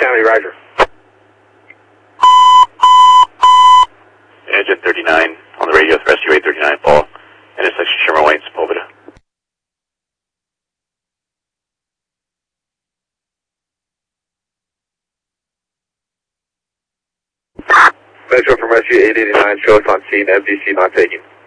County, Roger. Engine 39 on the radio, rescue 839 Paul, intersection Sherman White, Sepulveda. Metro from rescue 889, show us on scene, MVC not taken.